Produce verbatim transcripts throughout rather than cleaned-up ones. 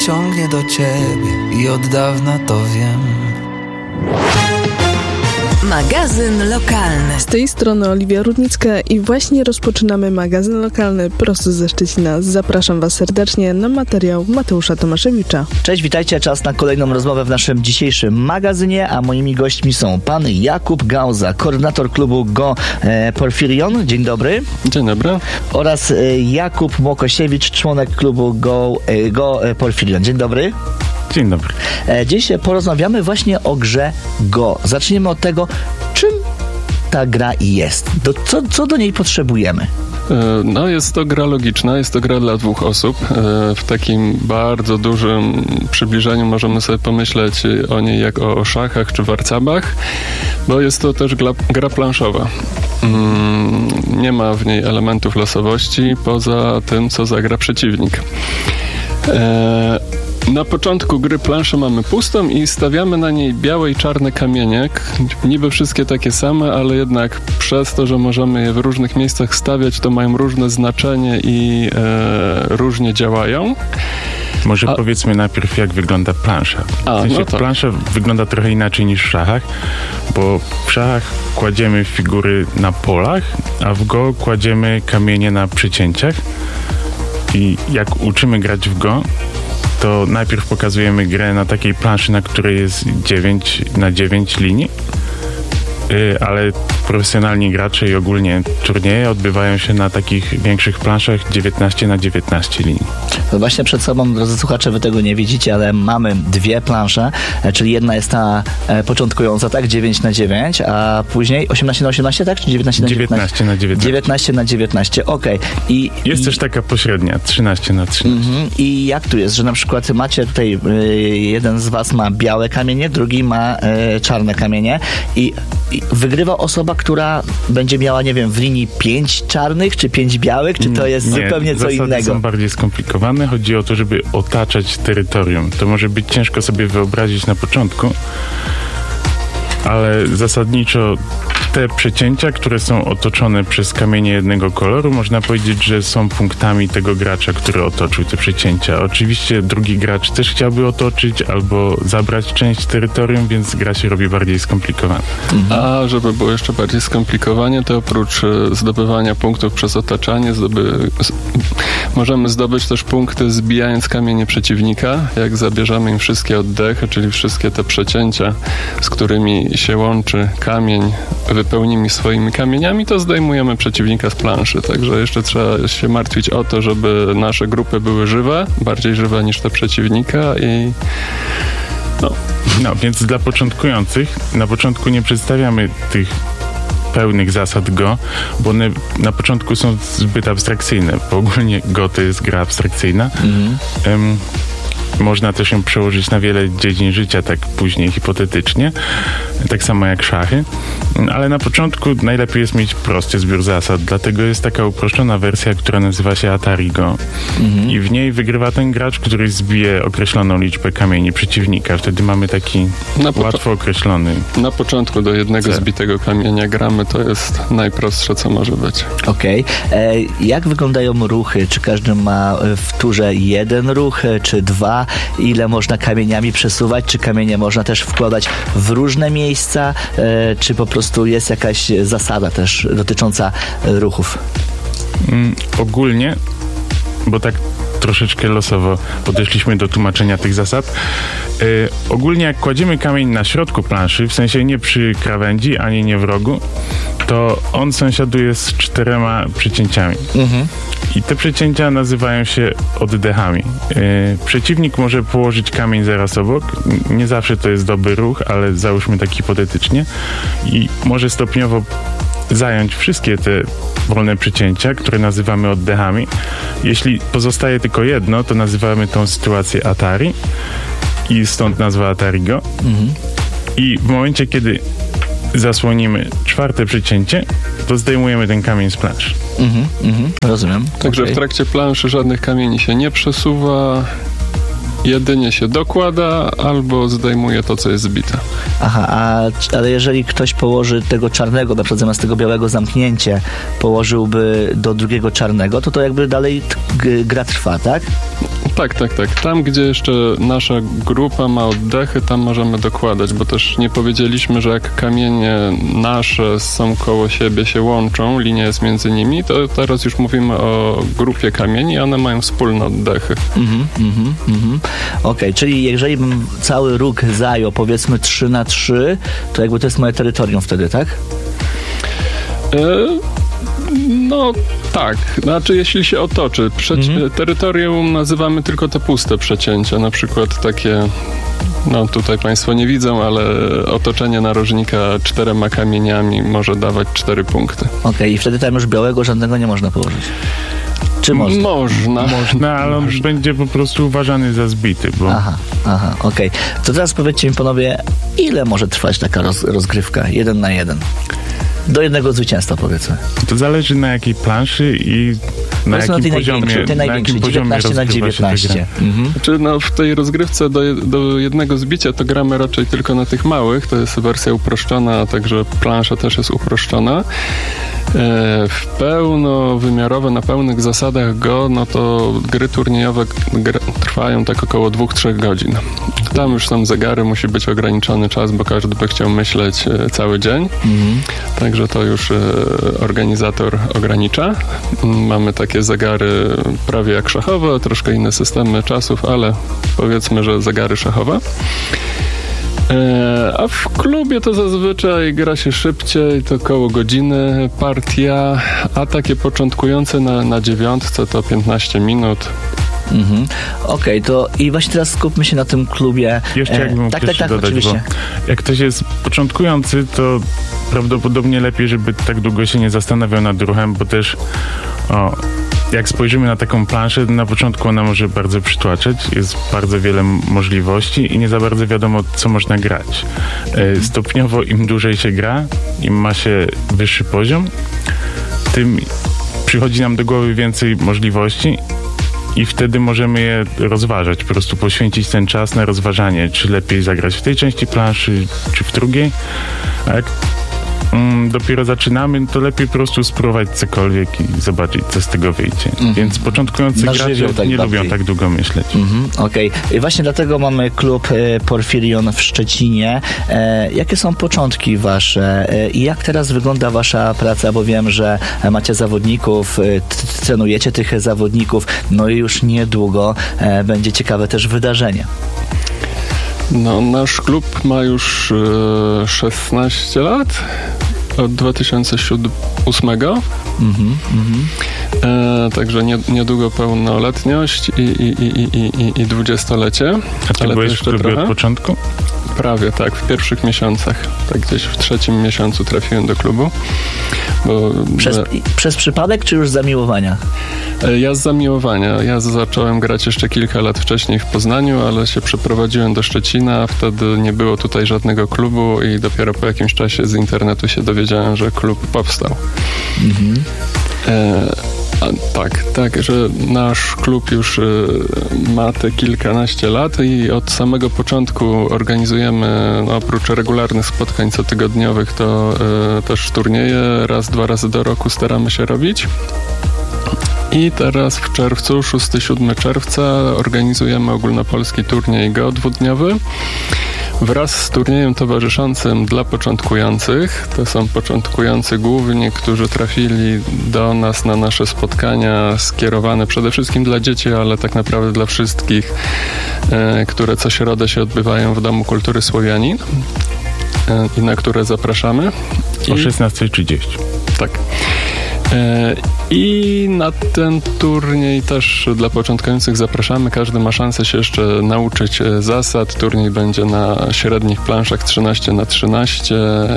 ciągnie do ciebie i od dawna to wiem. Magazyn lokalny. Z tej strony Oliwia Rudnicka i właśnie rozpoczynamy magazyn lokalny prosto ze Szczecina. Zapraszam Was serdecznie na materiał Mateusza Tomaszewicza. Cześć, witajcie. Czas na kolejną rozmowę w naszym dzisiejszym magazynie, a moimi gośćmi są pan Jakub Gauza, koordynator klubu Go e, Porfirion. Dzień dobry. Dzień dobry. Oraz e, Jakub Mokosiewicz, członek klubu Go, e, Go e, Porfirion. Dzień dobry. Dzień dobry. E, dziś porozmawiamy właśnie o grze Go. Zaczniemy od tego, czym ta gra jest. Do, co, co do niej potrzebujemy? No, jest to gra logiczna, jest to gra dla dwóch osób. W takim bardzo dużym przybliżeniu możemy sobie pomyśleć o niej jak o szachach czy warcabach, bo jest to też gra, gra planszowa. Nie ma w niej elementów losowości poza tym, co zagra przeciwnik. Na początku gry planszę mamy pustą i stawiamy na niej białe i czarne kamienie. Niby wszystkie takie same, ale jednak przez to, że możemy je w różnych miejscach stawiać, to mają różne znaczenie i e, różnie działają. Może A... powiedzmy najpierw, jak wygląda plansza. A, w sensie no tak. Plansza wygląda trochę inaczej niż w szachach, bo w szachach kładziemy figury na polach, a w Go kładziemy kamienie na przecięciach. I jak uczymy grać w Go, to najpierw pokazujemy grę na takiej planszy, na której jest dziewięć na dziewięć linii, yy, ale profesjonalni gracze i ogólnie turnieje odbywają się na takich większych planszach dziewiętnaście na dziewiętnaście linii. No właśnie przed sobą, drodzy słuchacze, wy tego nie widzicie, ale mamy dwie plansze, czyli jedna jest ta e, początkująca, tak, dziewięć na dziewięć, a później osiemnaście na osiemnaście, tak, czy dziewiętnaście na dziewiętnaście? dziewiętnaście na dziewiętnaście. dziewiętnaście na dziewiętnaście, okej. Okay. I Jest i, też taka pośrednia, trzynaście na trzynaście. Mm-hmm. I jak tu jest, że na przykład macie tutaj, y, jeden z was ma białe kamienie, drugi ma y, czarne kamienie i, i wygrywa osoba, która będzie miała, nie wiem, w linii pięć czarnych, czy pięć białych, czy to jest nie, zupełnie co zasady innego? są bardziej skomplikowane. Chodzi o to, żeby otaczać terytorium. To może być ciężko sobie wyobrazić na początku, ale zasadniczo te przecięcia, które są otoczone przez kamienie jednego koloru, można powiedzieć, że są punktami tego gracza, który otoczył te przecięcia. Oczywiście drugi gracz też chciałby otoczyć albo zabrać część terytorium, więc gra się robi bardziej skomplikowana. Mhm. A żeby było jeszcze bardziej skomplikowanie, to oprócz zdobywania punktów przez otaczanie, zdoby... możemy zdobyć też punkty zbijając kamienie przeciwnika. Jak zabierzemy im wszystkie oddechy, czyli wszystkie te przecięcia, z którymi się łączy kamień, wypełnimy swoimi kamieniami, to zdejmujemy przeciwnika z planszy. Także jeszcze trzeba się martwić o to, żeby nasze grupy były żywe, bardziej żywe niż te przeciwnika i no. No, więc dla początkujących na początku nie przedstawiamy tych pełnych zasad Go, bo one na początku są zbyt abstrakcyjne, bo ogólnie Go to jest gra abstrakcyjna. Mhm. Um, Można też ją przełożyć na wiele dziedzin życia, tak później hipotetycznie, tak samo jak szachy, ale na początku najlepiej jest mieć prosty zbiór zasad, dlatego jest taka uproszczona wersja, która nazywa się Atari Go. Mhm. I w niej wygrywa ten gracz, który zbije określoną liczbę kamieni przeciwnika. Wtedy mamy taki na łatwo określony Na początku do jednego cel. Zbitego kamienia gramy, to jest najprostsze, co może być. Okej. Okay. Jak wyglądają ruchy? Czy każdy ma w turze jeden ruch, czy dwa? Ile można kamieniami przesuwać? Czy kamienie można też wkładać w różne miejsca? E, czy po prostu jest jakaś zasada też dotycząca ruchów? Mm, ogólnie, bo tak troszeczkę losowo podeszliśmy do tłumaczenia tych zasad. Yy, ogólnie jak kładziemy kamień na środku planszy, w sensie nie przy krawędzi, ani nie w rogu, to on sąsiaduje z czterema przecięciami. Mhm. I te przecięcia nazywają się oddechami. Yy, przeciwnik może położyć kamień zaraz obok. Nie zawsze to jest dobry ruch, ale załóżmy tak hipotetycznie. I może stopniowo zająć wszystkie te wolne przecięcia, które nazywamy oddechami. Jeśli pozostaje tylko jedno, to nazywamy tą sytuację Atari i stąd nazwa Atari Go. Mhm. I w momencie, kiedy zasłonimy czwarte przecięcie, to zdejmujemy ten kamień z planszy. Mhm, mhm, rozumiem. Także okay. w trakcie planszy żadnych kamieni się nie przesuwa. jedynie się dokłada albo zdejmuje to, co jest zbite. Aha, a, ale jeżeli ktoś położy tego czarnego, na przykład zamiast tego białego zamknięcie, położyłby do drugiego czarnego, to to jakby dalej t- g- gra trwa, tak? Tak, tak, tak. Tam, gdzie jeszcze nasza grupa ma oddechy, tam możemy dokładać, bo też nie powiedzieliśmy, że jak kamienie nasze są koło siebie, się łączą, linia jest między nimi, to teraz już mówimy o grupie kamieni, one mają wspólne oddechy. Mhm, mhm, mhm. Okej, okay, czyli jeżeli bym cały róg zajął, powiedzmy trzy na trzy, to jakby to jest moje terytorium wtedy, tak? E- No tak, znaczy jeśli się otoczy. Przeci- mhm. Terytorium nazywamy tylko te puste przecięcia, na przykład takie, no tutaj Państwo nie widzą, ale otoczenie narożnika czterema kamieniami może dawać cztery punkty. Okej, okay, i wtedy tam już białego żadnego nie można położyć. Czy można? Można. Można, ale on można. Będzie po prostu uważany za zbity. Bo... Aha, aha, okej. Okay. To teraz powiedzcie mi, panowie, ile może trwać taka roz- rozgrywka? Jeden na jeden. Do jednego zwycięstwa, powiedzmy. To zależy na jakiej planszy i na jakim jakim poziomie, na jakim poziomie dziewiętnaście na dziewiętnaście. Mhm. Znaczy, no, w tej rozgrywce do, do jednego zbicia to gramy raczej tylko na tych małych. To jest wersja uproszczona, a także plansza też jest uproszczona. E, w pełnowymiarowe, na pełnych zasadach go, no to gry turniejowe gr- trwają tak około dwóch trzech godzin. Tam już są zegary, musi być ograniczony czas, bo każdy by chciał myśleć e, cały dzień. Mhm. Także to już e, organizator ogranicza. Mamy takie zegary prawie jak szachowe, troszkę inne systemy czasów, ale powiedzmy, że zegary szachowe. E, a w klubie to zazwyczaj gra się szybciej, to około godziny partia, a takie początkujące na, na dziewiątce to piętnaście minut. Mhm. Okej, okay, to i właśnie teraz skupmy się na tym klubie. Jeszcze jakbym e, tak, tak, tak, dodać, oczywiście. Jak ktoś jest początkujący, to prawdopodobnie lepiej, żeby tak długo się nie zastanawiał nad ruchem, bo też o, jak spojrzymy na taką planszę, na początku ona może bardzo przytłaczać, jest bardzo wiele możliwości i nie za bardzo wiadomo, co można grać. E, stopniowo im dłużej się gra, im ma się wyższy poziom, tym przychodzi nam do głowy więcej możliwości i wtedy możemy je rozważać, po prostu poświęcić ten czas na rozważanie, czy lepiej zagrać w tej części planszy, czy w drugiej. A jak mm, dopiero zaczynamy, to lepiej po prostu spróbować cokolwiek i zobaczyć, co z tego wyjdzie. Mm-hmm. Więc początkujący Na gracze żywioł, tak nie bardziej. lubią tak długo myśleć. Mm-hmm, Okej. Okay. Właśnie dlatego mamy klub e, Porfirion w Szczecinie. E, jakie są początki wasze e, i jak teraz wygląda wasza praca? Bo wiem, że macie zawodników, e, t- trenujecie tych zawodników, no i już niedługo e, będzie ciekawe też wydarzenie. No, nasz klub ma już e, szesnaście lat, od dwa tysiące ósmego. Mhm, mhm. E, także nie, niedługo pełnoletność i, i, i, i, i, i dwudziestolecie. A ty byłeś w klubie trochę od początku? Prawie, tak, w pierwszych miesiącach. Tak gdzieś w trzecim miesiącu trafiłem do klubu. Bo, przez, że, przez przypadek, czy już z zamiłowania? Ja z zamiłowania. Ja zacząłem grać jeszcze kilka lat wcześniej w Poznaniu, ale się przeprowadziłem do Szczecina. Wtedy nie było tutaj żadnego klubu i dopiero po jakimś czasie z internetu się dowiedziałem, że klub powstał. Mhm. E, a, tak, tak, że nasz klub już y, ma te kilkanaście lat i od samego początku organizujemy, no, oprócz regularnych spotkań cotygodniowych, to y, też turnieje raz, dwa razy do roku staramy się robić. I teraz w czerwcu, szóstego do siódmego czerwca organizujemy ogólnopolski turniej Go dwudniowy wraz z turniejem towarzyszącym dla początkujących. To są początkujący głównie, którzy trafili do nas na nasze spotkania skierowane przede wszystkim dla dzieci, ale tak naprawdę dla wszystkich, e, które co środę się odbywają w Domu Kultury Słowianin e, i na które zapraszamy. I, o szesnasta trzydzieści. Tak. I na ten turniej też dla początkujących zapraszamy. Każdy ma szansę się jeszcze nauczyć zasad. Turniej będzie na średnich planszach trzynaście na trzynaście.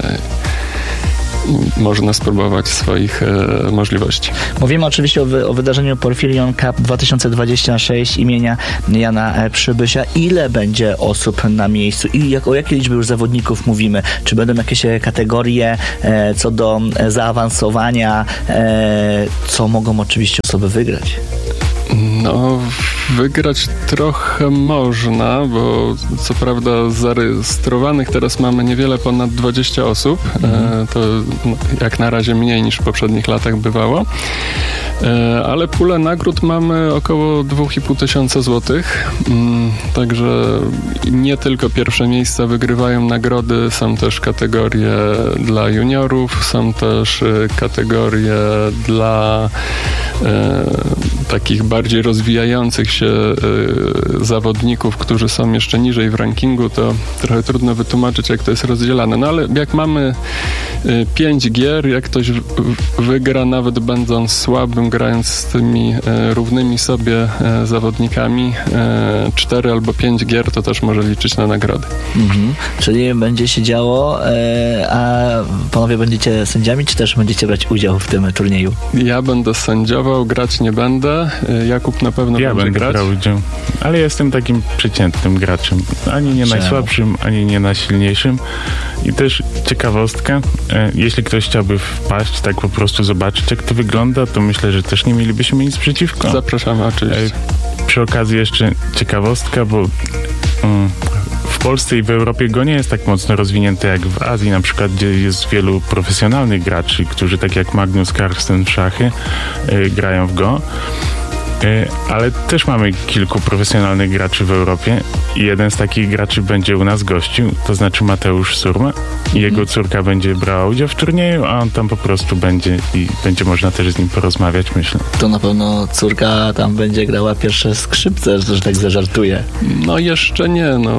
Można spróbować swoich e, możliwości. Mówimy oczywiście o, wy, o wydarzeniu Porfirion Cup dwa tysiące dwadzieścia sześć imienia Jana Przybysia. Ile będzie osób na miejscu i jak, o jakiej liczbie już zawodników mówimy? Czy będą jakieś kategorie e, co do zaawansowania? E, co mogą oczywiście osoby wygrać? No, wygrać trochę można, bo co prawda zarejestrowanych teraz mamy niewiele ponad dwadzieścia osób. Mhm. E, to no, jak na razie mniej niż w poprzednich latach bywało. E, ale pulę nagród mamy około dwa i pół tysiąca złotych. Mm, także nie tylko pierwsze miejsca wygrywają nagrody, są też kategorie dla juniorów, są też kategorie dla e, takich bardziej rozwijających się e, zawodników, którzy są jeszcze niżej w rankingu. To trochę trudno wytłumaczyć, jak to jest rozdzielane. No ale jak mamy e, pięć gier, jak ktoś w, wygra, nawet będąc słabym, grając z tymi e, równymi sobie e, zawodnikami, e, cztery albo pięć gier, to też może liczyć na nagrody. Mhm. Czyli będzie się działo, e, a panowie będziecie sędziami, czy też będziecie brać udział w tym turnieju? Ja będę sędziował, grać nie będę. Jakub na pewno ja będzie będę grać. brał udział, ale jestem takim przeciętnym graczem. Ani nie Czemu? najsłabszym, ani nie najsilniejszym. I też ciekawostka, e, jeśli ktoś chciałby wpaść, tak po prostu zobaczyć, jak to wygląda, to myślę, że też nie mielibyśmy nic przeciwko. Zapraszamy oczywiście. E, przy okazji jeszcze ciekawostka, bo mm, w Polsce i w Europie go nie jest tak mocno rozwinięte jak w Azji, na przykład, gdzie jest wielu profesjonalnych graczy, którzy tak jak Magnus Carlsen w szachy y, grają w go. Y, ale też mamy kilku profesjonalnych graczy w Europie i jeden z takich graczy będzie u nas gościł, to znaczy Mateusz Surma. I jego córka będzie brała udział w turnieju, a on tam po prostu będzie i będzie można też z nim porozmawiać, myślę. To na pewno córka tam będzie grała pierwsze skrzypce, że tak zażartuję. No jeszcze nie, no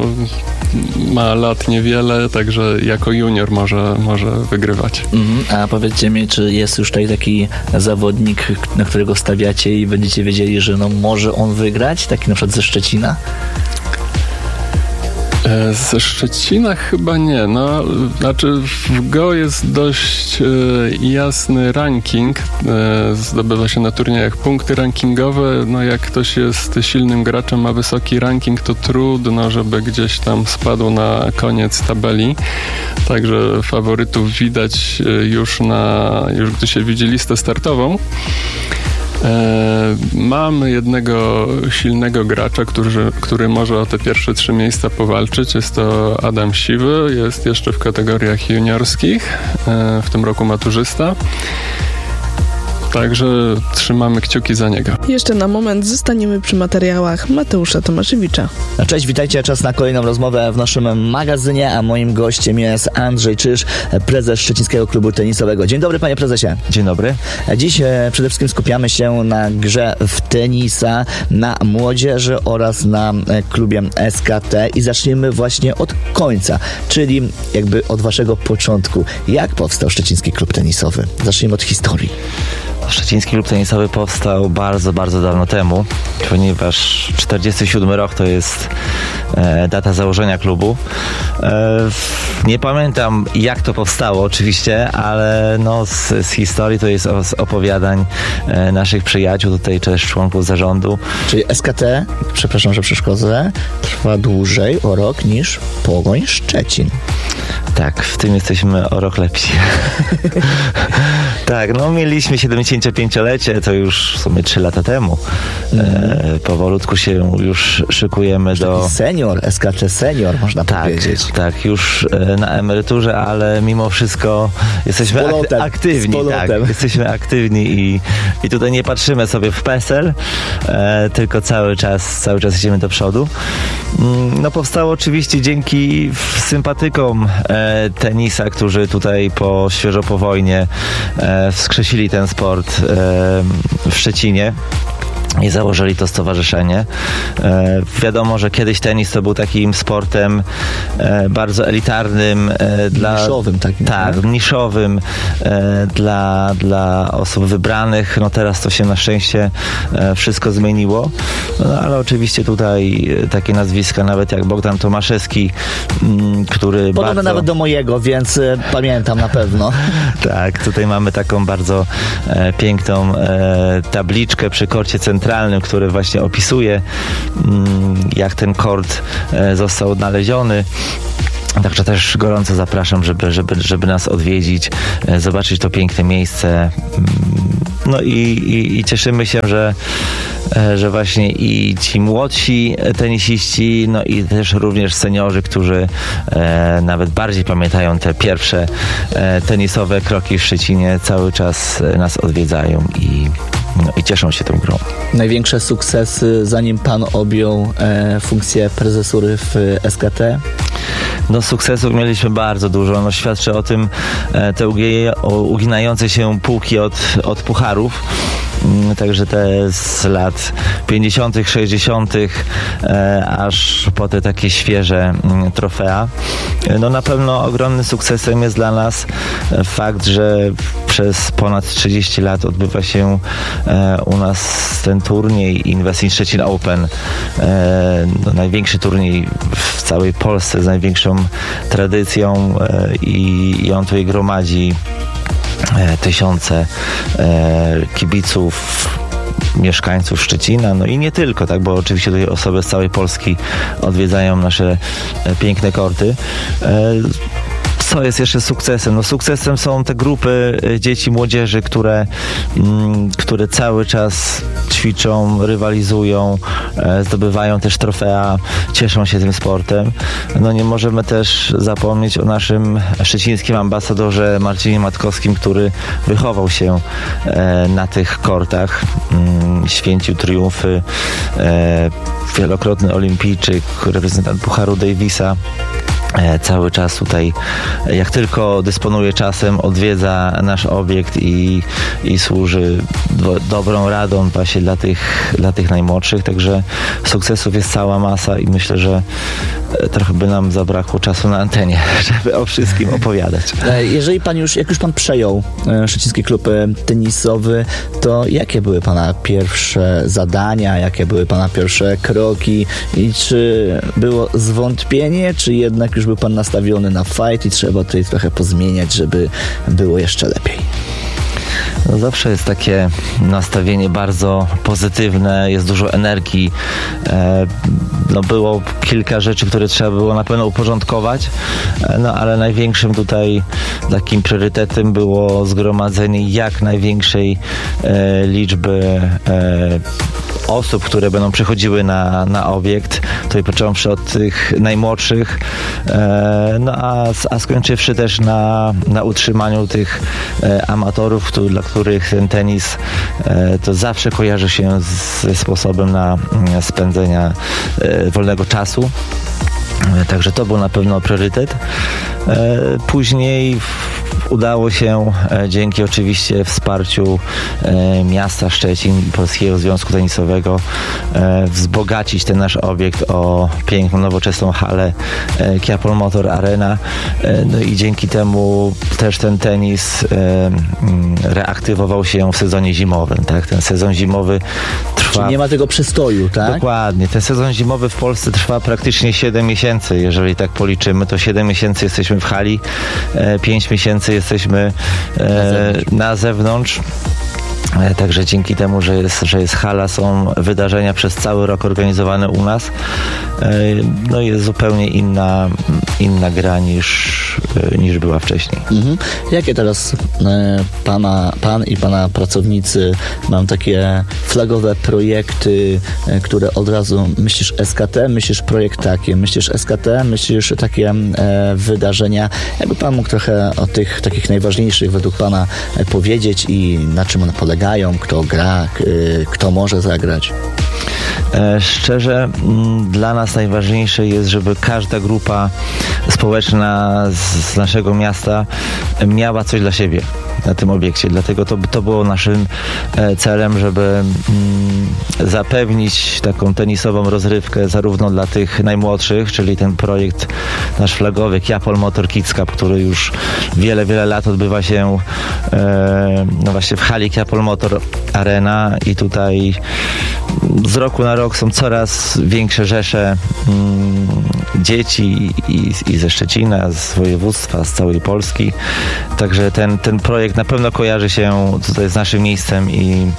ma lat niewiele, także jako junior może, może wygrywać. Mhm. A powiedzcie mi, czy jest już tutaj taki zawodnik, na którego stawiacie i będziecie wiedzieli, że no może on wygrać, taki na przykład ze Szczecina? Ze Szczecina chyba nie. No, znaczy w Go jest dość e, jasny ranking. E, zdobywa się na turniejach punkty rankingowe. No jak ktoś jest silnym graczem, ma wysoki ranking, to trudno, żeby gdzieś tam spadł na koniec tabeli. Także faworytów widać już na, już gdy się widzi listę startową. E, mamy jednego silnego gracza, który, który może o te pierwsze trzy miejsca powalczyć. Jest to Adam Siwy, jest jeszcze w kategoriach juniorskich, e, w tym roku maturzysta. Także trzymamy kciuki za niego. Jeszcze na moment zostaniemy przy materiałach Mateusza Tomaszewicza. Cześć, witajcie, czas na kolejną rozmowę w naszym magazynie, a moim gościem jest Andrzej Czyż, prezes Szczecińskiego Klubu Tenisowego. Dzień dobry, panie prezesie. Dzień dobry. Dziś e, przede wszystkim skupiamy się na grze w tenisa, na młodzieży oraz na e, klubie S K T i zaczniemy właśnie od końca, czyli jakby od waszego początku. Jak powstał Szczeciński Klub Tenisowy? Zacznijmy od historii. Szczeciński Klub Tenisowy powstał bardzo, bardzo dawno temu, ponieważ czterdziesty siódmy rok to jest e, data założenia klubu. E, nie pamiętam, jak to powstało oczywiście, ale no, z, z historii to jest o, z opowiadań e, naszych przyjaciół, tutaj też członków zarządu. Czyli S K T, przepraszam, że przeszkodzę, trwa dłużej o rok niż Pogoń Szczecin. Tak, w tym jesteśmy o rok lepsi. Tak, no mieliśmy siedemdziesięciopięciolecie, to już w sumie trzy lata temu. Mm. E, powolutku się już szykujemy już do... Taki senior, S K T senior, można tak, powiedzieć. Tak, już e, na emeryturze, ale mimo wszystko jesteśmy polotem, ak- aktywni. Tak, jesteśmy aktywni i, i tutaj nie patrzymy sobie w PESEL, e, tylko cały czas, cały czas idziemy do przodu. Mm, no powstało oczywiście dzięki sympatykom e, tenisa, którzy tutaj po świeżo po wojnie e, wskrzesili ten sport e, w Szczecinie i założyli to stowarzyszenie. E, wiadomo, że kiedyś tenis to był takim sportem e, bardzo elitarnym. E, dla, niszowym takim. Tak, tak? niszowym e, dla, dla osób wybranych. No teraz to się na szczęście e, wszystko zmieniło. No, ale oczywiście tutaj e, takie nazwiska nawet jak Bogdan Tomaszewski, m, który Podobne bardzo... nawet do mojego, więc e, pamiętam na pewno. Tak, tutaj mamy taką bardzo e, piękną e, tabliczkę przy korcie centralnym, który właśnie opisuje, mm, jak ten kort e, został odnaleziony. Także też gorąco zapraszam, żeby, żeby, żeby nas odwiedzić, e, zobaczyć to piękne miejsce. No i, i, i cieszymy się, że e, że właśnie i ci młodsi tenisiści, no i też również seniorzy, którzy e, nawet bardziej pamiętają te pierwsze e, tenisowe kroki w Szczecinie, cały czas nas odwiedzają i, no, i cieszą się tą grą. Największe sukcesy, zanim pan objął e, funkcję prezesury w S K T? No sukcesów mieliśmy bardzo dużo. No, świadczy o tym e, te ugie, o, uginające się półki od, od pucharów. Mm, także te z lat pięćdziesiątych, sześćdziesiątych e, aż po te takie świeże mm, trofea. E, no na pewno ogromnym sukcesem jest dla nas e, fakt, że przez ponad trzydzieści lat odbywa się e, u nas ten turniej Invest in Szczecin Open. E, no, największy turniej w całej Polsce z największą tradycją e, i, i on tutaj gromadzi e, tysiące e, kibiców, mieszkańców Szczecina, no i nie tylko, tak, bo oczywiście tutaj osoby z całej Polski odwiedzają nasze e, piękne korty. E, Co jest jeszcze sukcesem? No sukcesem są te grupy dzieci, młodzieży, które, mm, które cały czas ćwiczą, rywalizują, e, zdobywają też trofea, cieszą się tym sportem. No nie możemy też zapomnieć o naszym szczecińskim ambasadorze Marcinie Matkowskim, który wychował się e, na tych kortach, mm, święcił triumfy, e, wielokrotny olimpijczyk, reprezentant Pucharu Davisa. Cały czas tutaj, jak tylko dysponuje czasem, odwiedza nasz obiekt i, i służy do, dobrą radą właśnie dla tych, dla tych najmłodszych. Także sukcesów jest cała masa i myślę, że trochę by nam zabrakło czasu na antenie, żeby o wszystkim opowiadać. Jeżeli pan już, jak już pan przejął Szczeciński Klub Tenisowy, to jakie były pana pierwsze zadania, jakie były pana pierwsze kroki i czy było zwątpienie, czy jednak już był pan nastawiony na fight i trzeba tutaj trochę pozmieniać, żeby było jeszcze lepiej? No zawsze jest takie nastawienie bardzo pozytywne, jest dużo energii. E, no było kilka rzeczy, które trzeba było na pewno uporządkować, e, no ale największym tutaj takim priorytetem było zgromadzenie jak największej e, liczby e, osób, które będą przychodziły na, na obiekt, tutaj począwszy od tych najmłodszych, e, no a, a skończywszy też na, na utrzymaniu tych e, amatorów, który, dla których ten tenis e, to zawsze kojarzy się z, ze sposobem na e, spędzenia e, wolnego czasu. E, także to był na pewno priorytet. E, później udało się e, dzięki oczywiście wsparciu e, miasta Szczecin i Polskiego Związku Tenisowego e, wzbogacić ten nasz obiekt o piękną, nowoczesną halę e, Kiapol Motor Arena. E, no i dzięki temu też ten tenis e, m, reaktywował się w sezonie zimowym. Tak? Ten sezon zimowy trwa... Czyli nie ma tego przystoju, tak? Dokładnie. Ten sezon zimowy w Polsce trwa praktycznie siedem miesięcy. Jeżeli tak policzymy, to siedem miesięcy jesteśmy w hali, e, pięć miesięcy jesteśmy e, na zewnątrz. Na zewnątrz. Także dzięki temu, że jest, że jest hala, są wydarzenia przez cały rok organizowane u nas. No jest zupełnie inna, inna gra niż, niż była wcześniej. Mhm. Jakie teraz pana, pan i pana pracownicy mam takie flagowe projekty, które od razu myślisz S K T, myślisz projekt taki, myślisz S K T, myślisz takie e, wydarzenia. Jakby pan mógł trochę o tych takich najważniejszych według pana powiedzieć i na czym one polegają, kto gra, kto może zagrać? Szczerze, dla nas najważniejsze jest, żeby każda grupa społeczna z naszego miasta miała coś dla siebie na tym obiekcie. Dlatego to, to było naszym celem, żeby mm, zapewnić taką tenisową rozrywkę zarówno dla tych najmłodszych, czyli ten projekt nasz flagowy Kiapol Motor Kids Cup, który już wiele, wiele lat odbywa się e, no właśnie w hali Kiapol Motor Arena i tutaj z roku na rok są coraz większe rzesze mm, dzieci i, i ze Szczecina, z województwa, z całej Polski. Także ten, ten projekt na pewno kojarzy się tutaj z naszym miejscem i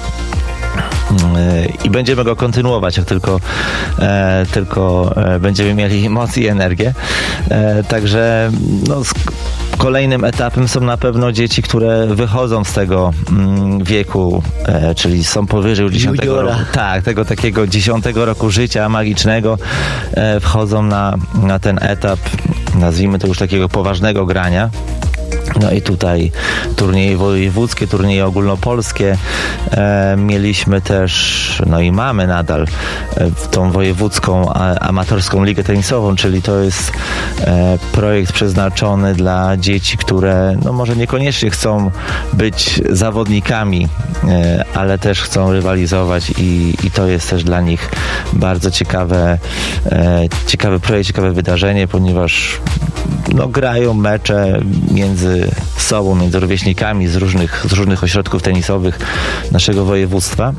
i będziemy go kontynuować, jak tylko, e, tylko e, będziemy mieli moc i energię. E, także no, Kolejnym etapem są na pewno dzieci, które wychodzą z tego mm, wieku, e, czyli są powyżej dziesiątego roku. Tak, tego takiego dziesiątego roku życia magicznego, e, wchodzą na, na ten etap, nazwijmy to już takiego poważnego grania. No i tutaj turnieje wojewódzkie, turnieje ogólnopolskie. E, mieliśmy też, no i mamy nadal e, tą wojewódzką a, amatorską ligę tenisową, czyli to jest e, projekt przeznaczony dla dzieci, które no może niekoniecznie chcą być zawodnikami, e, ale też chcą rywalizować i, i to jest też dla nich bardzo ciekawe, e, ciekawy projekt, ciekawe wydarzenie, ponieważ no, grają mecze między sobą, między rówieśnikami z różnych, z różnych ośrodków tenisowych naszego województwa.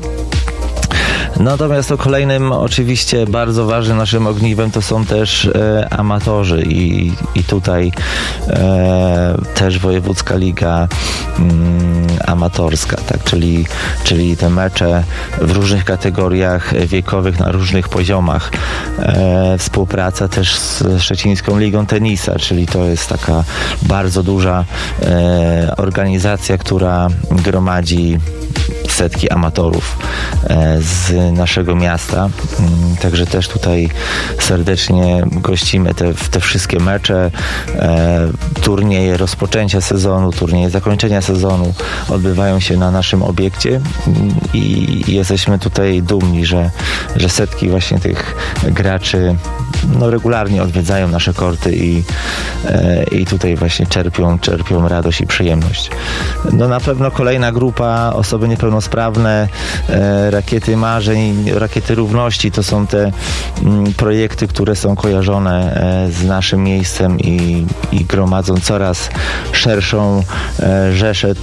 Natomiast to kolejnym oczywiście bardzo ważnym naszym ogniwem to są też e, amatorzy i, i tutaj e, też wojewódzka liga mm, amatorska, tak, czyli, czyli te mecze w różnych kategoriach wiekowych na różnych poziomach. E, współpraca też z Szczecińską Ligą Tenisa, czyli to jest taka bardzo duża e, organizacja, która gromadzi setki amatorów z naszego miasta. Także też tutaj serdecznie gościmy te, te wszystkie mecze, turnieje rozpoczęcia sezonu, turnieje zakończenia sezonu odbywają się na naszym obiekcie i jesteśmy tutaj dumni, że, że setki właśnie tych graczy no, regularnie odwiedzają nasze korty i, i tutaj właśnie czerpią, czerpią radość i przyjemność. No na pewno kolejna grupa, osoby niepełnosprawne, e, rakiety marzeń, rakiety równości, to są te m, projekty, które są kojarzone e, z naszym miejscem i, i gromadzą coraz szerszą e, rzeszę e,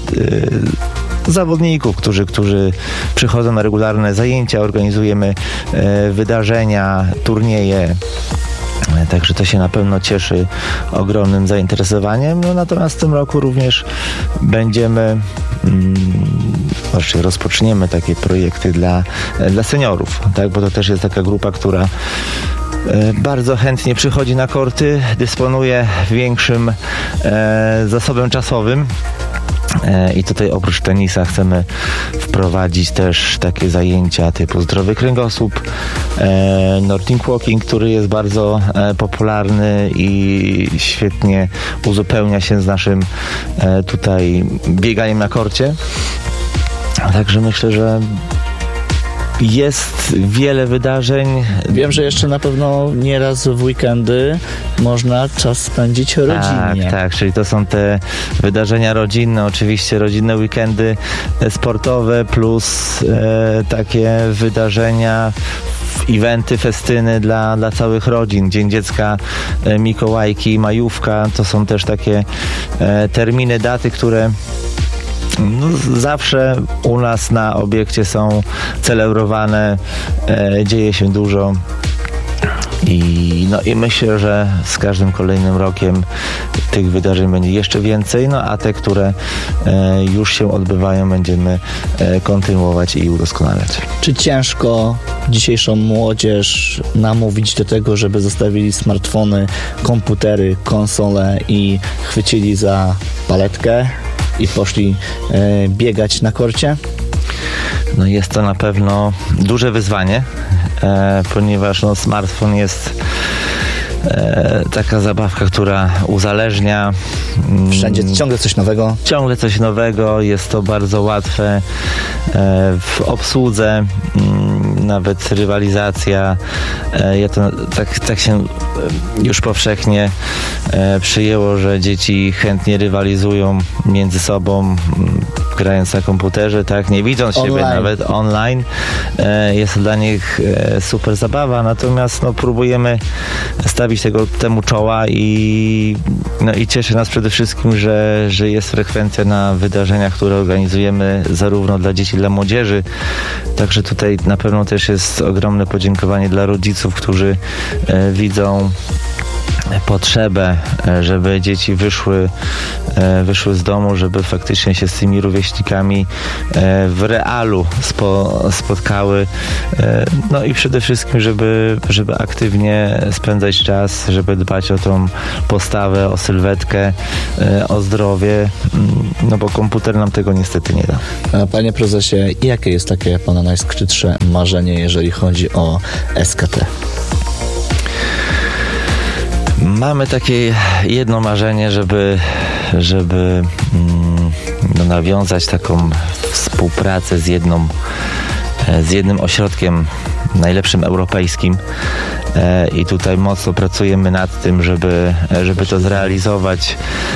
zawodników, którzy, którzy przychodzą na regularne zajęcia, organizujemy e, wydarzenia, turnieje. Także to się na pewno cieszy ogromnym zainteresowaniem. No, natomiast w tym roku również będziemy, mm, właściwie rozpoczniemy takie projekty dla, dla seniorów, tak? Bo to też jest taka grupa, która e, bardzo chętnie przychodzi na korty, dysponuje większym e, zasobem czasowym. I tutaj oprócz tenisa chcemy wprowadzić też takie zajęcia typu zdrowy kręgosłup, Nordic Walking, który jest bardzo popularny i świetnie uzupełnia się z naszym tutaj bieganiem na korcie. Także myślę, że jest wiele wydarzeń. Wiem, że jeszcze na pewno nieraz w weekendy można czas spędzić rodzinnie. Tak, tak, czyli to są te wydarzenia rodzinne, oczywiście rodzinne weekendy sportowe plus e, takie wydarzenia, eventy, festyny dla, dla całych rodzin. Dzień Dziecka, e, Mikołajki, Majówka, to są też takie e, terminy, daty, które no, zawsze u nas na obiekcie są celebrowane, e, dzieje się dużo i, no, i myślę, że z każdym kolejnym rokiem tych wydarzeń będzie jeszcze więcej, no a te, które e, już się odbywają, będziemy e, kontynuować i udoskonalać. Czy ciężko dzisiejszą młodzież namówić do tego, żeby zostawili smartfony, komputery, konsole i chwycili za paletkę i poszli e, biegać na korcie? No jest to na pewno duże wyzwanie, e, ponieważ no, smartfon jest e, taka zabawka, która uzależnia. Wszędzie ciągle coś nowego. Ciągle coś nowego, jest to bardzo łatwe e, w obsłudze, m, nawet rywalizacja. E, ja to, tak, tak się już powszechnie e, przyjęło, że dzieci chętnie rywalizują między sobą, m, grając na komputerze, tak, nie widząc online. Siebie nawet online. E, jest to dla nich e, super zabawa, natomiast no, próbujemy stawić tego, temu czoła i, no, i cieszy nas przede wszystkim, że, że jest frekwencja na wydarzeniach, które organizujemy zarówno dla dzieci, dla młodzieży. Także tutaj na pewno też jest ogromne podziękowanie dla rodziców, którzy e, widzą potrzebę, żeby dzieci wyszły, wyszły z domu, żeby faktycznie się z tymi rówieśnikami w realu spo, spotkały. No i przede wszystkim, żeby, żeby aktywnie spędzać czas, żeby dbać o tą postawę, o sylwetkę, o zdrowie, no bo komputer nam tego niestety nie da. Panie prezesie, jakie jest takie pana najskrytsze marzenie, jeżeli chodzi o S K T? Mamy takie jedno marzenie, żeby, żeby mm, no, nawiązać taką współpracę z jedną, z jednym ośrodkiem najlepszym europejskim e, i tutaj mocno pracujemy nad tym, żeby, żeby to zrealizować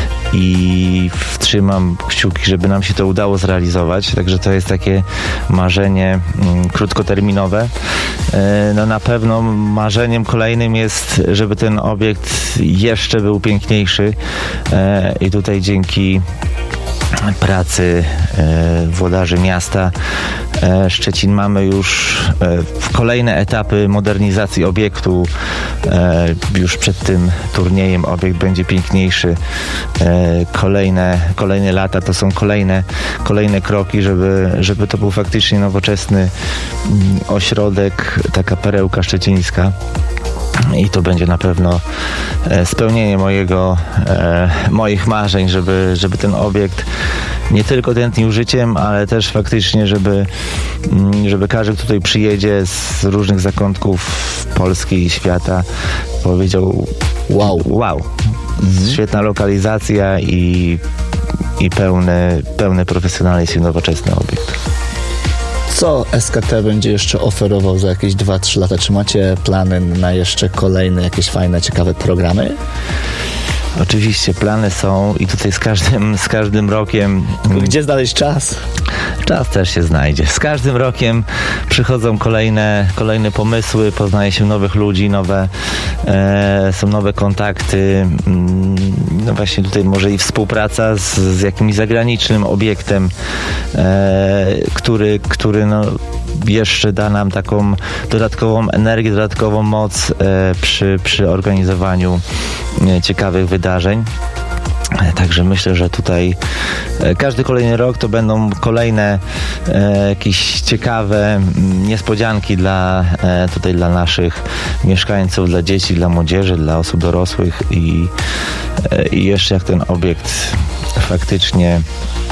i wtrzymam kciuki, żeby nam się to udało zrealizować. Także to jest takie marzenie mm, krótkoterminowe. E, no na pewno marzeniem kolejnym jest, żeby ten obiekt jeszcze był piękniejszy e, i tutaj dzięki pracy e, włodarzy miasta e, Szczecin mamy już e, kolejne etapy modernizacji obiektu. E, już przed tym turniejem obiekt będzie piękniejszy. E, kolejne, kolejne lata to są kolejne, kolejne kroki, żeby, żeby to był faktycznie nowoczesny mm, ośrodek, taka perełka szczecińska. I to będzie na pewno spełnienie mojego, e, moich marzeń, żeby, żeby ten obiekt nie tylko tętnił życiem, ale też faktycznie, żeby, żeby każdy, kto tutaj przyjedzie z różnych zakątków Polski i świata, powiedział wow, wow. Mhm. Świetna lokalizacja i, i pełny, pełny profesjonalizm i nowoczesny obiekt. Co S K T będzie jeszcze oferował za jakieś dwa trzy lata? Czy macie plany na jeszcze kolejne jakieś fajne, ciekawe programy? Oczywiście plany są i tutaj z każdym, z każdym rokiem... Gdzie znaleźć czas? Czas też się znajdzie. Z każdym rokiem przychodzą kolejne, kolejne pomysły, poznaje się nowych ludzi, nowe, e, są nowe kontakty. No właśnie tutaj może i współpraca z, z jakimś zagranicznym obiektem, e, który, który no jeszcze da nam taką dodatkową energię, dodatkową moc e, przy, przy organizowaniu e, ciekawych wydarzeń. Także myślę, że tutaj każdy kolejny rok to będą kolejne e, jakieś ciekawe niespodzianki dla, e, tutaj dla naszych mieszkańców, dla dzieci, dla młodzieży, dla osób dorosłych i, e, i jeszcze jak ten obiekt faktycznie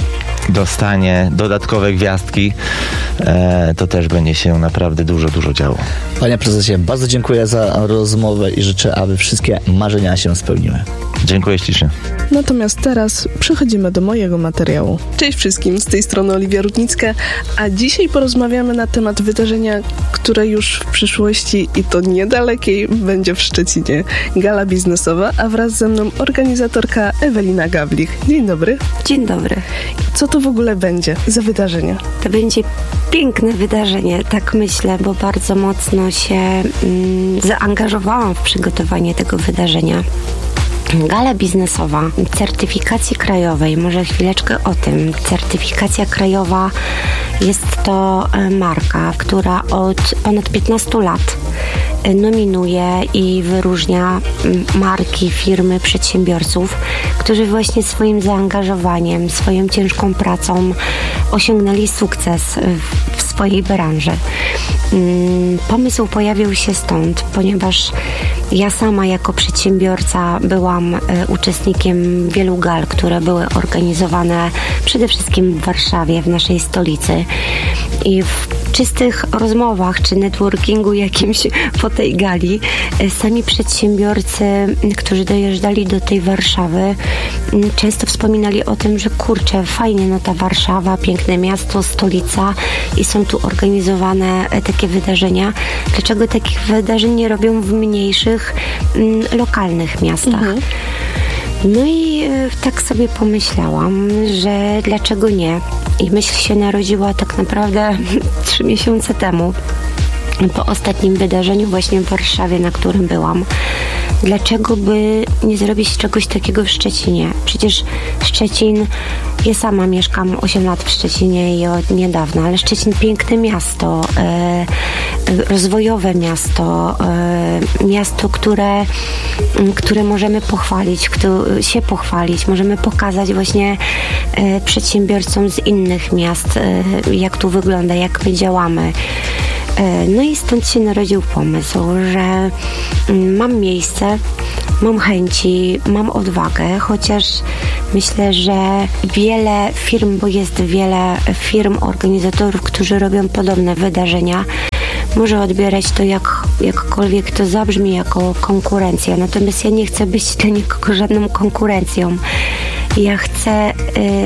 dostanie dodatkowe gwiazdki, e, to też będzie się naprawdę dużo, dużo działo. Panie prezesie, bardzo dziękuję za rozmowę i życzę, aby wszystkie marzenia się spełniły. Dziękuję ślicznie. Natomiast teraz przechodzimy do mojego materiału. Cześć wszystkim, z tej strony Oliwia Rudnicka, a dzisiaj porozmawiamy na temat wydarzenia, które już w przyszłości i to niedalekiej będzie w Szczecinie. Gala biznesowa, a wraz ze mną organizatorka Ewelina Gawlich. Dzień dobry. Dzień dobry. Co to w ogóle będzie za wydarzenie? To będzie piękne wydarzenie, tak myślę, bo bardzo mocno się mm, zaangażowałam w przygotowanie tego wydarzenia. Gala biznesowa, certyfikacji krajowej, może chwileczkę o tym. Certyfikacja krajowa jest to marka, która od ponad piętnastu lat nominuje i wyróżnia marki, firmy, przedsiębiorców, którzy właśnie swoim zaangażowaniem, swoją ciężką pracą osiągnęli sukces w swojej branży. Pomysł pojawił się stąd, ponieważ ja sama jako przedsiębiorca byłam uczestnikiem wielu gal, które były organizowane przede wszystkim w Warszawie, w naszej stolicy. I w czystych rozmowach czy networkingu jakimś po tej gali sami przedsiębiorcy, którzy dojeżdżali do tej Warszawy, często wspominali o tym, że kurczę, fajnie, no ta Warszawa, piękne miasto, stolica i są tu organizowane takie wydarzenia. Dlaczego takich wydarzeń nie robią w mniejszych, lokalnych miastach? Mhm. No i tak sobie pomyślałam, że dlaczego nie? I myśl się narodziła tak naprawdę trzy miesiące temu, po ostatnim wydarzeniu właśnie w Warszawie, na którym byłam. dlaczego by nie zrobić czegoś takiego w Szczecinie? Przecież Szczecin, ja sama mieszkam osiem lat w Szczecinie i od niedawna, ale Szczecin piękne miasto, e, rozwojowe miasto, e, miasto, które, które możemy pochwalić, które, się pochwalić, możemy pokazać właśnie e, przedsiębiorcom z innych miast, e, jak tu wygląda, jak my działamy. No i stąd się narodził pomysł, że mam miejsce, mam chęci, mam odwagę, chociaż myślę, że wiele firm, bo jest wiele firm, organizatorów, którzy robią podobne wydarzenia, może odbierać to jak, jakkolwiek to zabrzmi, jako konkurencja. Natomiast ja nie chcę być dla nikogo żadną konkurencją. Ja chcę yy,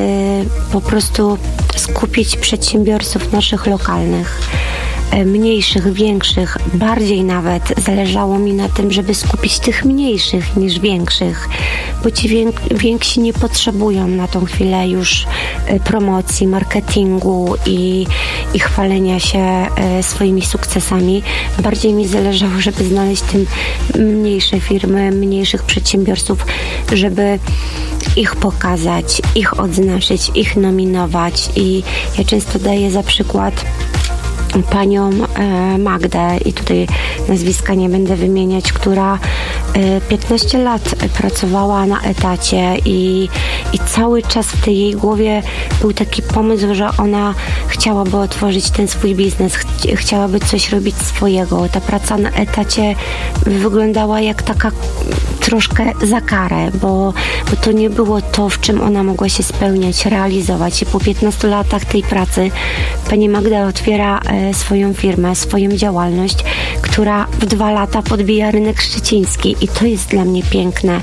po prostu skupić przedsiębiorców naszych lokalnych, mniejszych, większych, bardziej nawet zależało mi na tym, żeby skupić tych mniejszych niż większych, bo ci wiek- więksi nie potrzebują na tą chwilę już promocji, marketingu i, i chwalenia się swoimi sukcesami. Bardziej mi zależało, żeby znaleźć tym mniejsze firmy, mniejszych przedsiębiorców, żeby ich pokazać, ich odznaczyć, ich nominować i ja często daję za przykład panią e, Magdę i tutaj nazwiska nie będę wymieniać, która e, piętnaście lat pracowała na etacie i, i cały czas w tej jej głowie był taki pomysł, że ona chciałaby otworzyć ten swój biznes, ch- chciałaby coś robić swojego. Ta praca na etacie wyglądała jak taka troszkę za karę, bo, bo to nie było to, w czym ona mogła się spełniać, realizować i po piętnastu latach tej pracy pani Magda otwiera e, swoją firmę, swoją działalność, która w dwa lata podbija rynek szczeciński i to jest dla mnie piękne.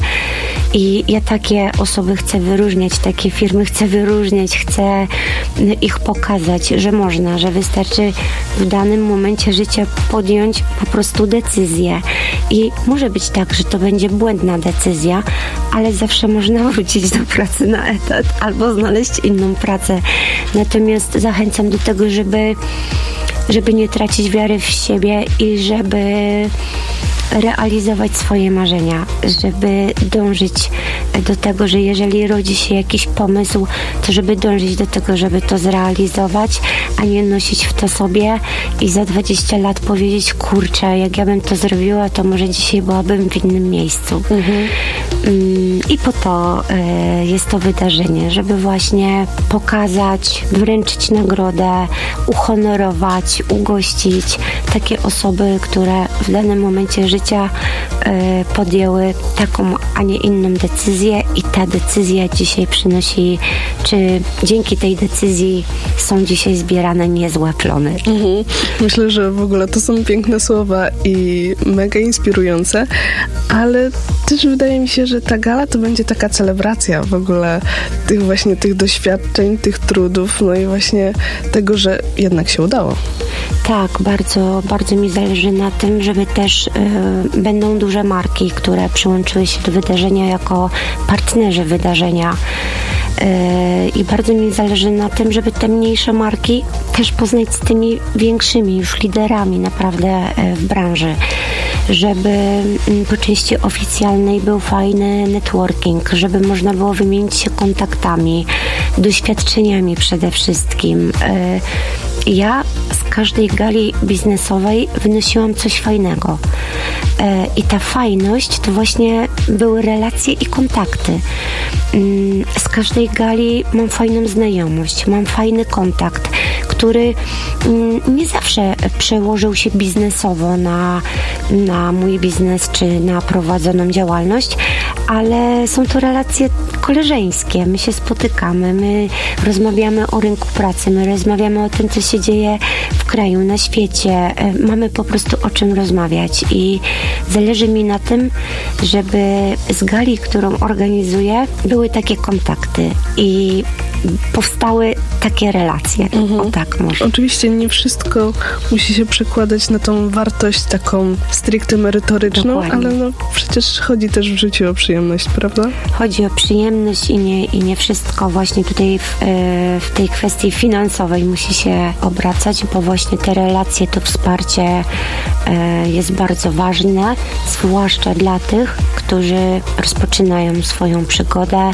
I ja takie osoby chcę wyróżniać, takie firmy chcę wyróżniać, chcę ich pokazać, że można, że wystarczy w danym momencie życia podjąć po prostu decyzję. I może być tak, że to będzie błędna decyzja, ale zawsze można wrócić do pracy na etat albo znaleźć inną pracę. Natomiast zachęcam do tego, żeby żeby nie tracić wiary w siebie i żeby realizować swoje marzenia, żeby dążyć do tego, że jeżeli rodzi się jakiś pomysł, to żeby dążyć do tego, żeby to zrealizować, a nie nosić w to sobie i za dwadzieścia lat powiedzieć, kurczę, jak ja bym to zrobiła, to może dzisiaj byłabym w innym miejscu. Mhm. I po to y, jest to wydarzenie, żeby właśnie pokazać, wręczyć nagrodę, uhonorować, ugościć takie osoby, które w danym momencie życia y, podjęły taką, a nie inną decyzję i ta decyzja dzisiaj przynosi, czy dzięki tej decyzji są dzisiaj zbierane niezłe plony. Mhm. Myślę, że w ogóle to są piękne słowa i mega inspirujące, ale też wydaje mi się, że ta gala to będzie taka celebracja w ogóle tych właśnie tych doświadczeń, tych trudów, no i właśnie tego, że jednak się udało. Tak, bardzo, bardzo mi zależy na tym, żeby też y, będą duże marki, które przyłączyły się do wydarzenia jako partnerzy wydarzenia. I bardzo mi zależy na tym, żeby te mniejsze marki też poznać z tymi większymi już liderami naprawdę w branży, żeby po części oficjalnej był fajny networking, żeby można było wymienić się kontaktami, doświadczeniami przede wszystkim. Ja z każdej gali biznesowej wynosiłam coś fajnego. I ta fajność to właśnie były relacje i kontakty. Z każdej gali mam fajną znajomość, mam fajny kontakt, który nie zawsze przełożył się biznesowo na, na mój biznes czy na prowadzoną działalność, ale są to relacje koleżeńskie. My się spotykamy, my rozmawiamy o rynku pracy, my rozmawiamy o tym, co się dzieje w kraju, na świecie. Mamy po prostu o czym rozmawiać i zależy mi na tym, żeby z gali, którą organizuję, były takie kontakty i powstały takie relacje. Mhm. O tak może. Oczywiście nie wszystko musi się przekładać na tą wartość taką stricte merytoryczną, dokładnie. Ale no przecież chodzi też w życiu o przyjemność, prawda? Chodzi o przyjemność i nie, i nie wszystko właśnie tutaj w, w tej kwestii finansowej musi się obracać, bo właśnie te relacje, to wsparcie jest bardzo ważne, zwłaszcza dla tych, którzy rozpoczynają swoją przygodę,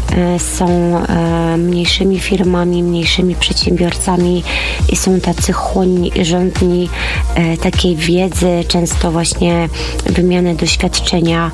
są mniejszymi firmami, mniejszymi przedsiębiorcami i są tacy chłonni i żądni takiej wiedzy, często właśnie wymiany doświadczenia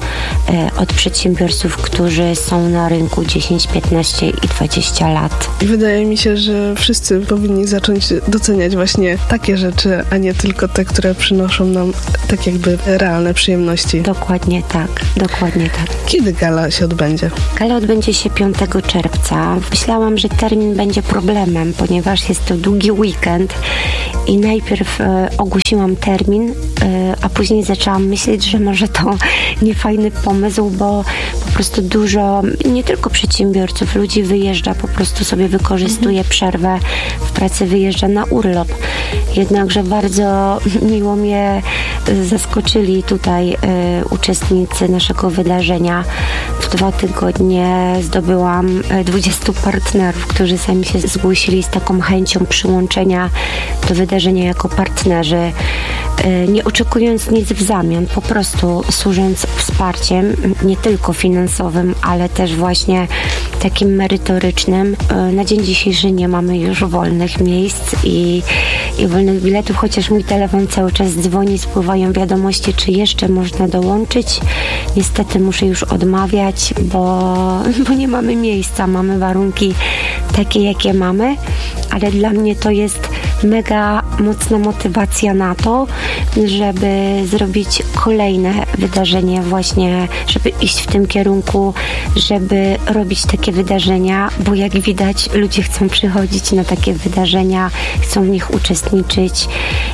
od przedsiębiorców, którzy są na rynku dziesięć, piętnaście i dwadzieścia lat. Wydaje mi się, że wszyscy powinni zacząć doceniać właśnie takie rzeczy, a nie tylko te, które przynoszą nam tak jakby realne przyjemności. Dokładnie tak, dokładnie tak. Kiedy gala się odbędzie? Gala odbędzie się piątego czerwca. Myślałam, że termin będzie problemem, ponieważ jest to długi weekend i najpierw e, ogłosiłam termin, e, a później zaczęłam myśleć, że może to niefajny pomysł, bo po prostu dużo, nie tylko przedsiębiorców, ludzi wyjeżdża, po prostu sobie wykorzystuje mhm. przerwę w pracy, wyjeżdża na urlop. Jednakże bardzo miło mnie zaskoczyli tutaj y, uczestnicy naszego wydarzenia. W dwa tygodnie zdobyłam dwudziestu partnerów, którzy sami się zgłosili z taką chęcią przyłączenia do wydarzenia jako partnerzy, y, nie oczekując nic w zamian, po prostu służąc wsparciem, nie tylko finansowym, ale też właśnie takim merytorycznym. Y, na dzień dzisiejszy nie mamy już wolnych miejsc i, i wolnych biletów, chociaż mój telefon cały czas dzwoni, spływają wiadomości, czy jeszcze można dołączyć. Niestety muszę już odmawiać, bo, bo nie mamy miejsca, mamy warunki takie, jakie mamy, ale dla mnie to jest mega mocna motywacja na to, żeby zrobić kolejne wydarzenie właśnie, żeby iść w tym kierunku, żeby robić takie wydarzenia, bo jak widać, ludzie chcą przychodzić na takie wydarzenia, chcą w nich uczestniczyć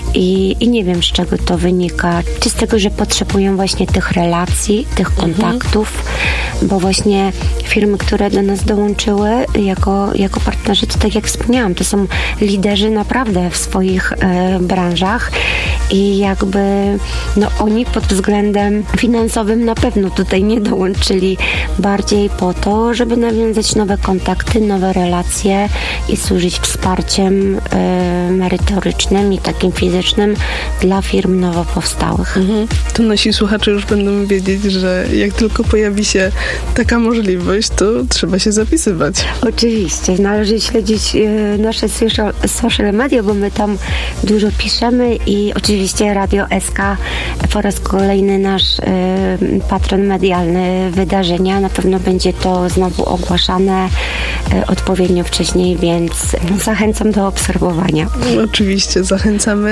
i, i nie wiem, z czego to wynika. Czy z tego, że potrzebują właśnie tych relacji, tych kontaktów, mhm. bo właśnie firmy, które do nas dołączyły jako, jako partnerzy, to tak jak wspomniałam, to są liderzy naprawdę w swoich e, branżach i jakby no oni pod względem finansowym na pewno tutaj nie dołączyli, bardziej po to, żeby nawiązać nowe kontakty, nowe relacje i służyć wsparciem e, merytorycznym i takim fizycznym dla firm nowo powstałych. Mhm. To nasi słuchacze już będą wiedzieć, że jak tylko pojawi się taka możliwość, to trzeba się zapisywać. Oczywiście. Należy śledzić e, nasze social, social media, bo my tam dużo piszemy i oczywiście Radio S K po raz kolejny nasz y, patron medialny wydarzenia. Na pewno będzie to znowu ogłaszane y, odpowiednio wcześniej, więc zachęcam do obserwowania. Oczywiście, zachęcamy.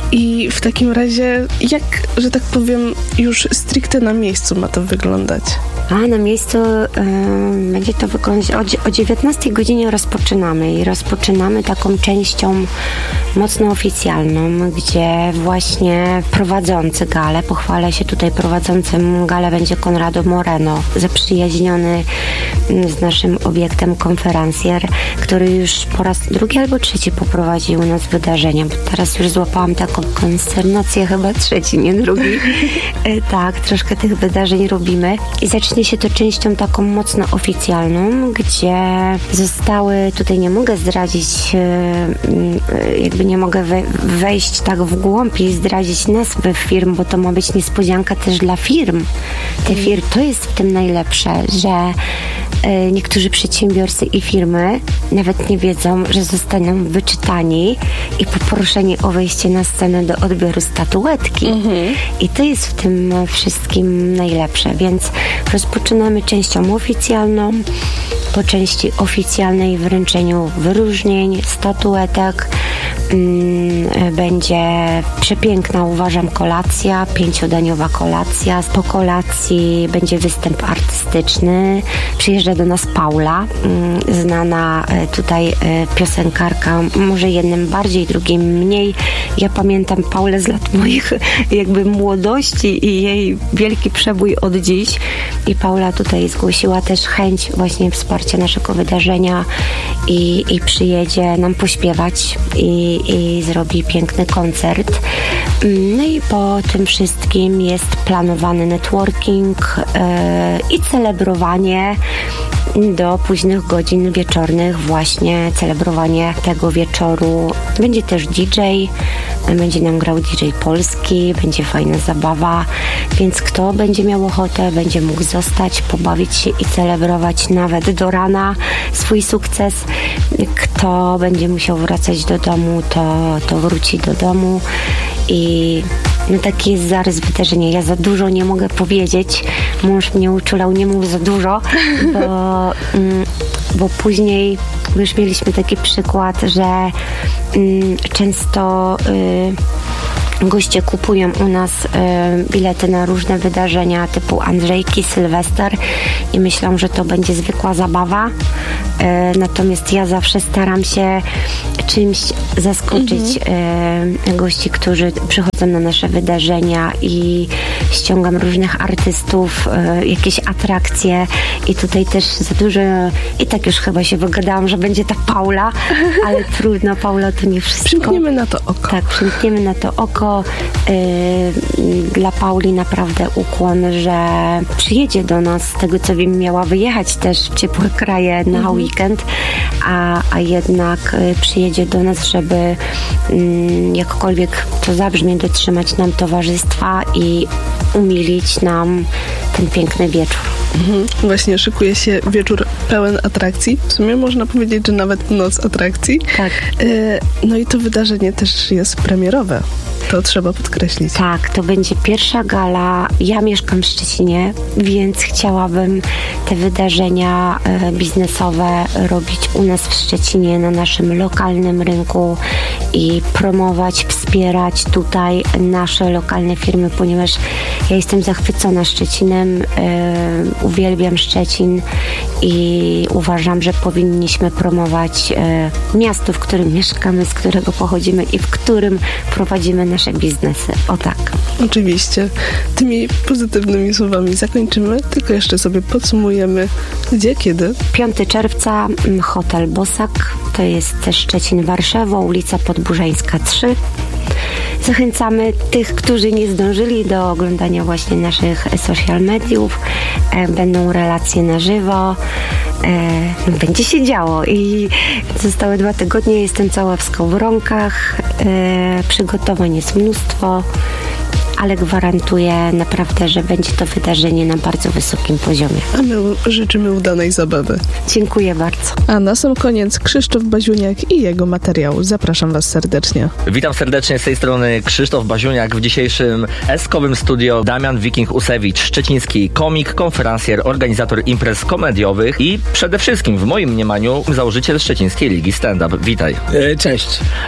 I w takim razie, jak, że tak powiem, już stricte na miejscu ma to wyglądać? A na miejscu y, będzie to wyglądać o, o dziewiętnastej godzinie rozpoczynamy i rozpoczynamy taką częścią mocno oficjalną, gdzie właśnie prowadzący galę, pochwalę się tutaj prowadzącym galę, będzie Konrado Moreno, zaprzyjaźniony z naszym obiektem konferencjer, który już po raz drugi albo trzeci poprowadził u nas wydarzenia, bo teraz już złapałam taką konsternację, chyba trzeci, nie drugi. Tak, troszkę tych wydarzeń robimy i zacznie się to częścią taką mocno oficjalną, gdzie zostały, tutaj nie mogę zdradzić, jakby nie mogę wejść tak w głąb i zdradzić nazwy firm, bo to ma być niespodzianka też dla firm. Te firmy, to jest w tym najlepsze, że niektórzy przedsiębiorcy i firmy nawet nie wiedzą, że zostaną wyczytani i poproszeni o wejście na scenę do odbioru statuetki. Mhm. I to jest w tym wszystkim najlepsze, więc rozpoczynamy częścią oficjalną, po części oficjalnej wręczeniu wyróżnień, statuetek. Będzie przepiękna, uważam, kolacja, pięciodaniowa kolacja. Po kolacji będzie występ artystyczny. Przyjeżdża do nas Paula, znana tutaj piosenkarka, może jednym bardziej, drugim mniej. Ja pamiętam Paulę z lat moich jakby młodości i jej wielki przebój od dziś. I Paula tutaj zgłosiła też chęć właśnie wsparcia naszego wydarzenia i, i przyjedzie nam pośpiewać i, i zrobi piękny koncert. No i po tym wszystkim jest planowany networking yy, i celebrowanie do późnych godzin wieczornych, właśnie celebrowanie tego wieczoru. Będzie też D J, będzie nam grał D J polski, będzie fajna zabawa, więc kto będzie miał ochotę, będzie mógł zostać, pobawić się i celebrować nawet do rana swój sukces. Kto będzie musiał wracać do domu, to, to wróci do domu i no taki jest zarys wydarzenia. Ja za dużo nie mogę powiedzieć. Mąż mnie uczulał, nie mów za dużo, bo, mm, bo później już mieliśmy taki przykład, że mm, często y, goście kupują u nas y, bilety na różne wydarzenia typu Andrzejki, Sylwester i myślą, że to będzie zwykła zabawa. Y, natomiast ja zawsze staram się czymś zaskoczyć mhm. y, gości, którzy przychodzą na nasze wydarzenia i ściągam różnych artystów, y, jakieś atrakcje i tutaj też za dużo i tak już chyba się wygadałam, że będzie ta Paula, ale trudno, Paula to nie wszystko. Przymkniemy na to oko. Tak, przymkniemy na to oko. Y, dla Pauli naprawdę ukłon, że przyjedzie do nas, z tego co wiem, miała wyjechać też w ciepłe kraje na mhm. weekend, a, a jednak y, przyjedzie do nas, żeby y, jakkolwiek to zabrzmie, dotrzymać nam towarzystwa i umilić nam ten piękny wieczór. Mhm. Właśnie szykuje się wieczór pełen atrakcji. W sumie można powiedzieć, że nawet noc atrakcji. Tak. Y, no i to wydarzenie też jest premierowe. To trzeba podkreślić. Tak, to będzie pierwsza gala. Ja mieszkam w Szczecinie, więc chciałabym te wydarzenia e, biznesowe robić u nas w Szczecinie, na naszym lokalnym rynku i promować, wspierać tutaj nasze lokalne firmy, ponieważ ja jestem zachwycona Szczecinem, e, uwielbiam Szczecin i uważam, że powinniśmy promować e, miasto, w którym mieszkamy, z którego pochodzimy i w którym prowadzimy nasze biznesy. O tak. Oczywiście. Tymi pozytywnymi słowami zakończymy, tylko jeszcze sobie podsumujemy gdzie, kiedy. piątego czerwca Hotel Bosak, to jest też Szczecin, Warszawa, ulica Podburzańska trzy. Zachęcamy tych, którzy nie zdążyli do oglądania właśnie naszych social mediów. E, będą relacje na żywo. E, będzie się działo i zostały dwa tygodnie. Jestem cała w skowronkach. E, przygotowań jest mnóstwo, ale gwarantuję naprawdę, że będzie to wydarzenie na bardzo wysokim poziomie. A my życzymy udanej zabawy. Dziękuję bardzo. A na sam koniec Krzysztof Baziuniak i jego materiał. Zapraszam Was serdecznie. Witam serdecznie z tej strony Krzysztof Baziuniak. W dzisiejszym eskowym studio Damian Wiking-Usewicz, szczeciński komik, konferencjer, organizator imprez komediowych i przede wszystkim w moim mniemaniu założyciel Szczecińskiej Ligi Stand-Up. Witaj. E, cześć.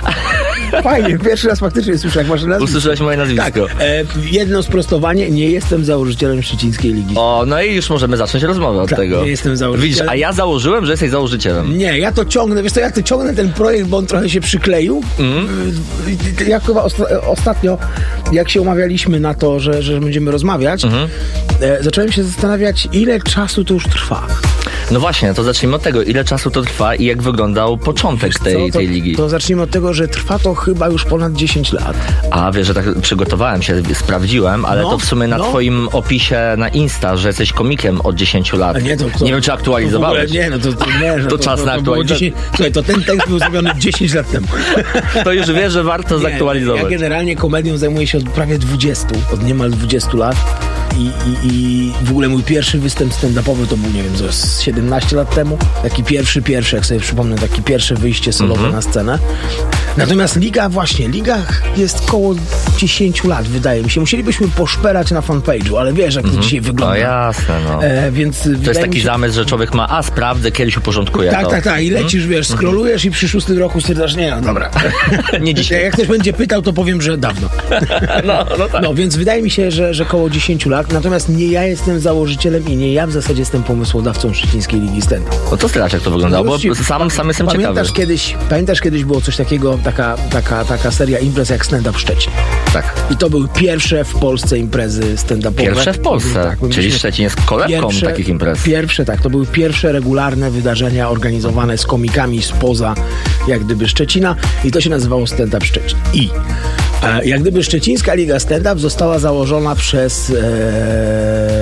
Fajnie, pierwszy raz faktycznie słyszę, jak masz nazwisko. Usłyszałeś moje nazwisko. Tak, e, jedno sprostowanie, nie jestem założycielem Szczecińskiej Ligi. O, no i już możemy zacząć rozmowę od tak, tego. nie jestem założycielem. Widzisz, a ja założyłem, że jesteś założycielem. Nie, ja to ciągnę, wiesz co, ja to ciągnę ten projekt, bo on trochę się przykleił. Mm. Ja chyba osta- ostatnio, jak się umawialiśmy na to, że, że będziemy rozmawiać, mm-hmm. e, zacząłem się zastanawiać, ile czasu to już trwa. No właśnie, to zacznijmy od tego, ile czasu to trwa i jak wyglądał początek tej, to, tej ligi. To zacznijmy od tego, że trwa to chyba już ponad dziesięć lat. A wiesz, że tak przygotowałem się, sprawdziłem, ale no, to w sumie na no. twoim opisie na Insta, że jesteś komikiem od dziesięciu lat. Nie, to, to, nie wiem, czy aktualizowałeś. Nie, no to, to, nie, to, to czas to, to, na aktualizację. Słuchaj, to ten tekst był zrobiony dziesięć lat temu. To już wiesz, że warto nie, zaktualizować. Ja generalnie komedią zajmuję się od prawie dwudziestu, od niemal dwudziestu lat. I, i, I w ogóle mój pierwszy występ stand-upowy to był, nie wiem, z siedemnaście lat temu. Taki pierwszy, pierwszy, jak sobie przypomnę, takie pierwsze wyjście solowe mm-hmm. na scenę. Natomiast Liga, właśnie, Liga jest koło dziesięciu lat, wydaje mi się. Musielibyśmy poszperać na fanpage'u, ale wiesz, jak to mm-hmm. dzisiaj wygląda. No jasne, no. E, więc to jest taki się... zamysł, że człowiek ma, a sprawdzę, kiedyś uporządkuję Tak, to. tak, tak. I lecisz, mm-hmm. wiesz, scrollujesz i przy szóstym roku stwierdzasz, nie, no dobra. Nie dzisiaj. Jak ktoś będzie pytał, to powiem, że dawno. no, no tak. No, więc wydaje mi się, że, że koło dziesięciu lat. Natomiast nie ja jestem założycielem i nie ja w zasadzie jestem pomysłodawcą Szczecińskiej Ligi Stand-Up. No to stracz, jak to wyglądało, bo ci, sam, sam jestem pamiętasz ciekawy. Kiedyś, pamiętasz kiedyś było coś takiego, taka, taka, taka seria imprez jak Stand-Up Szczecin. Tak. I to były pierwsze w Polsce imprezy stand-upowe. Pierwsze w Polsce, tak, czyli Szczecin jest kolebką pierwsze, takich imprez. Pierwsze, tak. To były pierwsze regularne wydarzenia organizowane z komikami spoza jak gdyby Szczecina i to się nazywało Stand-Up Szczecin. I e, jak gdyby Szczecińska Liga Stand-Up została założona przez e,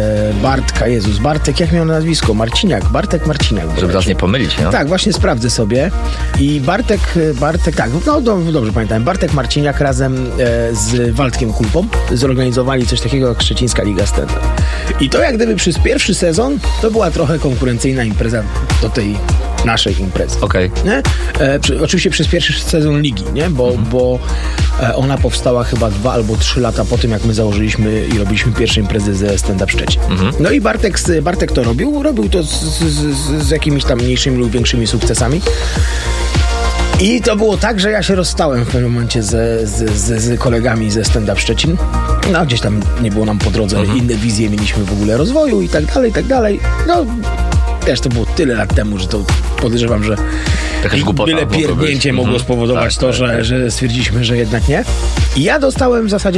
Bartka, Jezus, Bartek, jak miał nazwisko? Marciniak, Bartek Marciniak. Żeby nas nie pomylić, no? Tak, właśnie sprawdzę sobie. I Bartek, Bartek, tak, no do, dobrze pamiętam, Bartek Marciniak razem e, z Waldkiem Kulpą zorganizowali coś takiego jak Szczecińska Liga Stand-Up. I to jak gdyby przez pierwszy sezon to była trochę konkurencyjna impreza do tej naszej imprezy. Okej. Nie? E, przy, oczywiście przez pierwszy sezon ligi, nie? Bo, mhm. bo e, ona powstała chyba dwa albo trzy lata po tym, jak my założyliśmy i robiliśmy pierwsze imprezy ze Stand Up Szczecin. Mhm. No i Bartek, Bartek to robił, robił to z, z, z, z jakimiś tam mniejszymi lub większymi sukcesami. I to było tak, że ja się rozstałem w pewnym momencie z, z, z, z kolegami ze Stand Up Szczecin. No gdzieś tam nie było nam po drodze, mhm. inne wizje mieliśmy w ogóle rozwoju i tak dalej, i tak dalej. No wiesz, to było tyle lat temu, że to podejrzewam, że byle pierdnięcie mogło spowodować tak, to, tak, że, tak. że stwierdziliśmy, że jednak nie. I ja dostałem w zasadzie